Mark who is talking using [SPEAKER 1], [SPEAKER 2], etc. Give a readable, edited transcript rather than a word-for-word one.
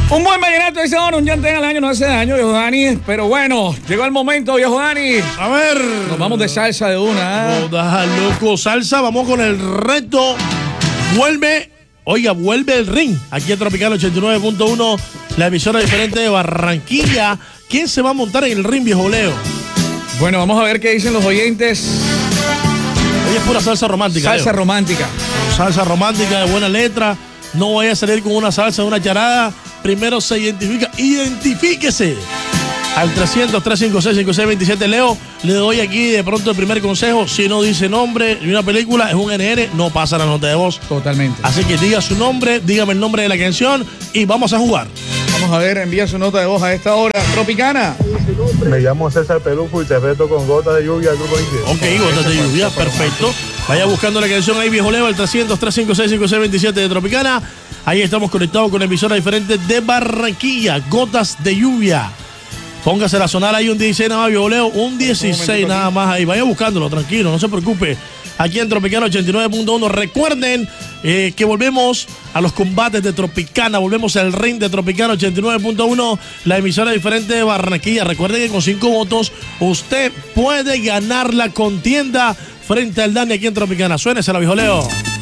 [SPEAKER 1] Un buen vallenato dice, un llante al año no hace daño, viejo Dani. Pero bueno, llegó el momento, viejo Dani.
[SPEAKER 2] A ver.
[SPEAKER 1] Nos vamos de salsa de una.
[SPEAKER 2] Toda loco, salsa. Vamos con el reto. Vuelve el ring. Aquí en Tropical 89.1, la emisora diferente de Barranquilla. ¿Quién se va a montar en el ring, viejo Leo?
[SPEAKER 1] Bueno, vamos a ver qué dicen los oyentes.
[SPEAKER 2] Hoy es pura salsa romántica.
[SPEAKER 1] Salsa
[SPEAKER 2] Leo.
[SPEAKER 1] romántica.
[SPEAKER 2] Salsa romántica de buena letra. No vaya a salir con una salsa de una charada. Primero se identifica. Identifíquese. Al 300-356-5627, Leo, le doy aquí de pronto el primer consejo. Si no dice nombre y una película, es un NN, no pasa la nota de voz.
[SPEAKER 1] Totalmente.
[SPEAKER 2] Así que diga su nombre, dígame el nombre de la canción y vamos a jugar.
[SPEAKER 1] Vamos a ver, envía su nota de voz a esta hora. Tropicana.
[SPEAKER 3] Me llamo César Pelufo y te reto con Gotas de Lluvia del Grupo Inque.
[SPEAKER 2] Ok, Gotas de Lluvia, perfecto. Vaya buscando la canción ahí, viejo Leo, al 300-356-5627 de Tropicana. Ahí estamos conectados con emisoras diferentes de Barranquilla. Gotas de Lluvia. Póngase a sonar ahí un 16 nada más, viejo Leo. Un 16 nada más ahí. Vaya buscándolo, tranquilo, no se preocupe. Aquí en Tropicana 89.1. Recuerden que volvemos a los combates de Tropicana. Volvemos al ring de Tropicana 89.1. La emisora diferente de Barranquilla. Recuerden que con 5 votos usted puede ganar la contienda frente al Dani aquí en Tropicana. Suénesela, viejo Leo.